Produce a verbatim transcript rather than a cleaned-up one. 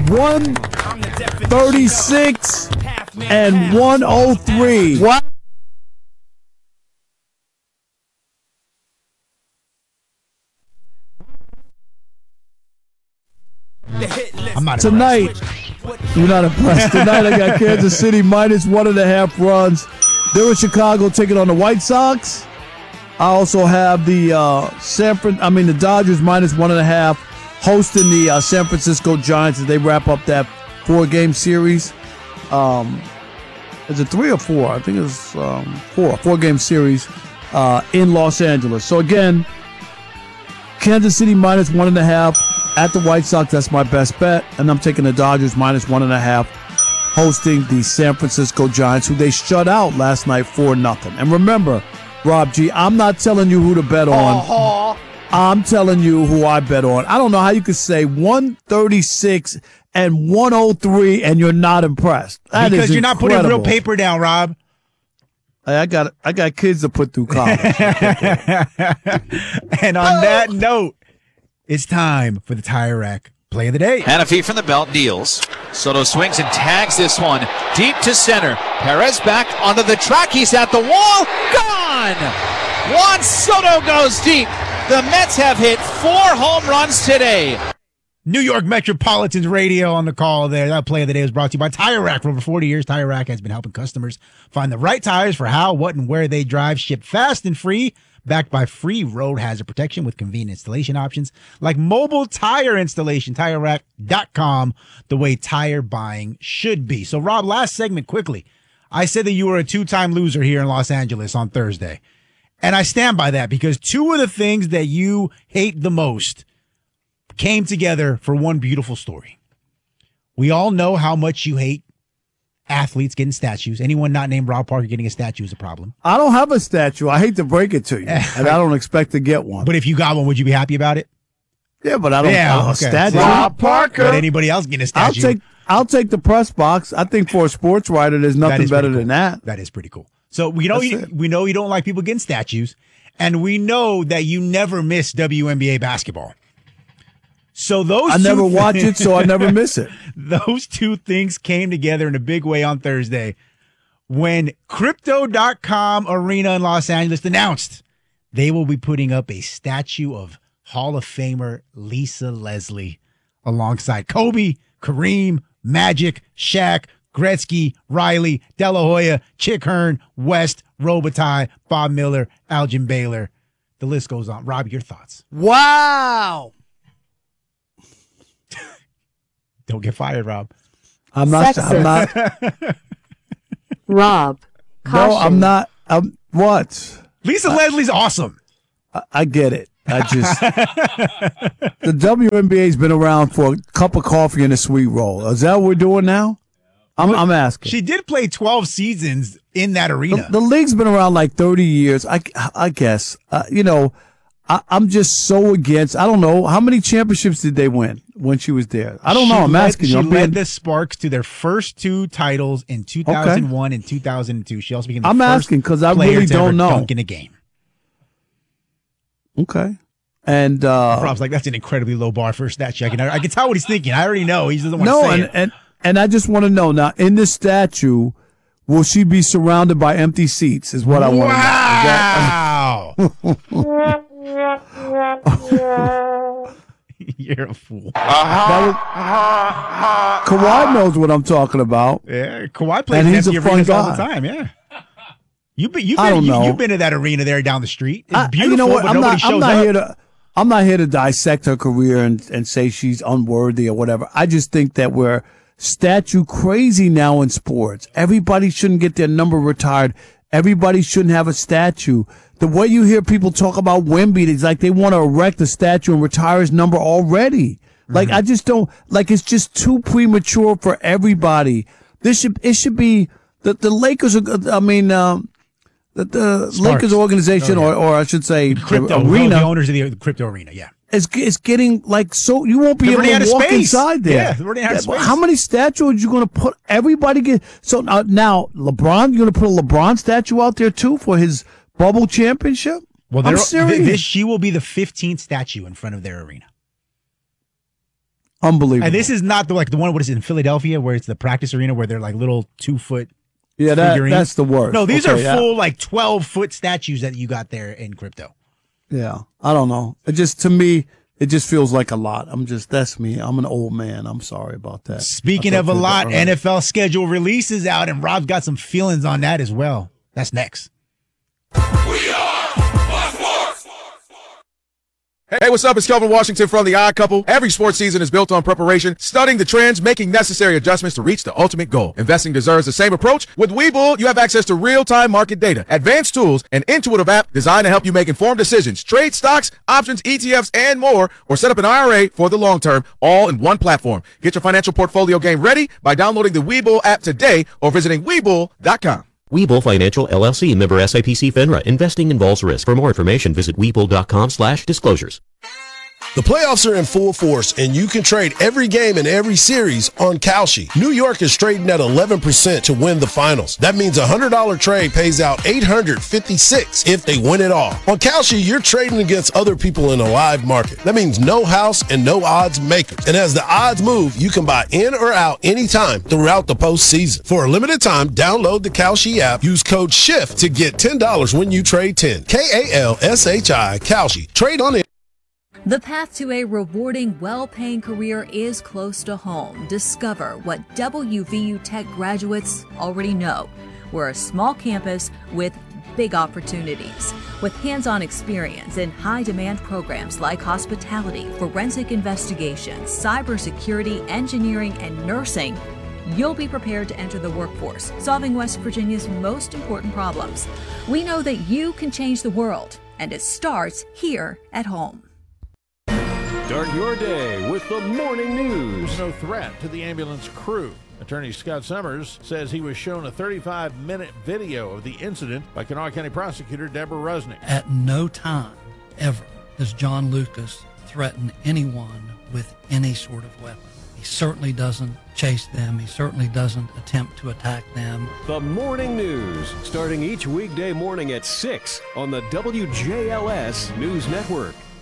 one thirty-six and one oh three. What? I'm not Tonight, impressed. you're not impressed. Tonight I got Kansas City minus one and a half runs. They're in Chicago taking on the White Sox. I also have the uh, San Fran- I mean the Dodgers minus one and a half hosting the uh, San Francisco Giants as they wrap up that four-game series. Um, is it three or four? I think it's um, four. Four-game series uh, in Los Angeles. So again, Kansas City minus one and a half at the White Sox. That's my best bet, and I'm taking the Dodgers minus one and a half hosting the San Francisco Giants, who they shut out last night for nothing. And remember, Rob G, I'm not telling you who to bet on. Uh-huh. I'm telling you who I bet on. I don't know how you could say one thirty-six and one oh three and you're not impressed. That Because is you're not putting incredible. real paper down, Rob. Hey, I got I got kids to put through college. And on that note, it's time for the Tire Rack Play of the Day. Hanafi from the belt deals. Soto swings and tags this one deep to center. Perez back onto the track. He's at the wall. Gone! Juan Soto goes deep. The Mets have hit four home runs today. New York Metropolitan's radio on the call there. That Play of the Day was brought to you by Tire Rack. For over forty years, Tire Rack has been helping customers find the right tires for how, what, and where they drive. Shipped fast and free. Backed by free road hazard protection with convenient installation options like mobile tire installation. Tire Rack dot com, the way tire buying should be. So, Rob, last segment, quickly. I said that you were a two-time loser here in Los Angeles on Thursday. And I stand by that because two of the things that you hate the most came together for one beautiful story. We all know how much you hate athletes getting statues. Anyone not named Rob Parker getting a statue is a problem. I don't have a statue. I hate to break it to you, and I don't expect to get one. But if you got one, would you be happy about it? Yeah, but I don't Yeah, have a okay. statue. Rob Parker. But anybody else getting a I'll statue? take I'll take the press box. I think for a sports writer, there's That nothing is better pretty than cool. that. That is pretty cool. So we know That's you, it. we know you don't like people getting statues, and we know that you never miss W N B A basketball. So those I two never th- watch it, so I never miss it. Those two things came together in a big way on Thursday when Crypto dot com Arena in Los Angeles announced they will be putting up a statue of Hall of Famer Lisa Leslie alongside Kobe, Kareem, Magic, Shaq, Gretzky, Riley, De La Hoya, Chick Hearn, West, Robitaille, Bob Miller, Elgin Baylor. The list goes on. Rob, your thoughts? Wow. Don't get fired, Rob. I'm not. I'm not. Rob. No, I'm not. I'm what? Lisa Leslie's awesome. I, I get it. I just the W N B A's been around for a cup of coffee and a sweet roll. Is that what we're doing now? I'm, I'm asking. She did play twelve seasons in that arena. The, the league's been around like thirty years. I, I guess. Uh, you know, I, I'm just so against. I don't know how many championships did they win when she was there. I don't She know. I'm led- asking She you. I'm, led being, the Sparks to their first two titles in two thousand one and two thousand two. She also became the I'm first asking 'cause I player really to ever don't know. dunk in a game. okay. And uh, Rob's like, that's an incredibly low bar for a stat check. And I, I can tell what he's thinking. I already know. He doesn't want no, to say and, it. and and I just want to know now. In this statue, will she be surrounded by empty seats? Is what I want to know. Is that- Wow. You're a fool. That was, Kawhi knows what I'm talking about. Yeah, Kawhi plays And in he's a empty fun arenas all the guy. time. Yeah. You've been, you've I been, don't you, know. you've been to that arena there down the street. It's I- beautiful, you know what? but I'm nobody not. shows I'm not up. here to. I'm not here to dissect her career and, and say she's unworthy or whatever. I just think that we're statue crazy now in sports. Everybody shouldn't get their number retired. Everybody shouldn't have a statue. The way you hear people talk about Wemby, it's like they want to erect a statue and retire his number already. Like, I just don't, like, it's just too premature for everybody. This should, it should be, the, the Lakers are, I mean, um, the, the Sparks. Lakers organization, Oh, yeah. or, or I should say, Crypto the arena, the owners of the, the crypto arena. Yeah. is, is getting, like, so, you won't be They're able running out to of walk space. inside there. Yeah, they're running out of Yeah, space. How many statues are you going to put? Everybody get, so now, now LeBron, you're going to put a LeBron statue out there too for his bubble championship? Well, I'm they're- serious. th- this she will be the fifteenth statue in front of their arena. Unbelievable. And this is not the like the one, what is it, in Philadelphia, where it's the practice arena where they're like little two-foot yeah, that, figurines? that's the worst. No, these okay, are yeah. full like twelve-foot statues that you got there in crypto. Yeah, I don't know. It just, to me, it just feels like a lot. I'm just, that's me. I'm an old man. I'm sorry about that. Speaking I of a thought you lot, were- N F L schedule releases out, and Rob's got some feelings on that as well. That's next. Hey, what's up? It's Kelvin Washington from The Odd Couple. Every sports season is built on preparation, studying the trends, making necessary adjustments to reach the ultimate goal. Investing deserves the same approach. With Webull, you have access to real-time market data, advanced tools, an intuitive app designed to help you make informed decisions, trade stocks, options, E T Fs, and more, or set up an I R A for the long term, all in one platform. Get your financial portfolio game ready by downloading the Webull app today or visiting Webull dot com. Webull Financial, L L C, member S I P C FINRA. Investing involves risk. For more information, visit Webull.com slash disclosures. The playoffs are in full force, and you can trade every game in every series on Kalshi. New York is trading at eleven percent to win the finals. That means a one hundred dollars trade pays out eight hundred fifty-six dollars if they win it all. On Kalshi, you're trading against other people in a live market. That means no house and no odds makers. And as the odds move, you can buy in or out anytime throughout the postseason. For a limited time, download the Kalshi app. Use code SHIFT to get ten dollars when you trade ten. K A L S H I, Kalshi. Trade on it. The path to a rewarding, well-paying career is close to home. Discover what W V U Tech graduates already know. We're a small campus with big opportunities. With hands-on experience in high-demand programs like hospitality, forensic investigations, cybersecurity, engineering, and nursing, you'll be prepared to enter the workforce, solving West Virginia's most important problems. We know that you can change the world, and it starts here at home. Start your day with the morning news. No threat to the ambulance crew. Attorney Scott Summers says he was shown a thirty-five minute video of the incident by Kanawha County Prosecutor Deborah Rusnick. At no time, ever, does John Lucas threaten anyone with any sort of weapon. He certainly doesn't chase them. He certainly doesn't attempt to attack them. The morning news, starting each weekday morning at six on the W J L S News Network.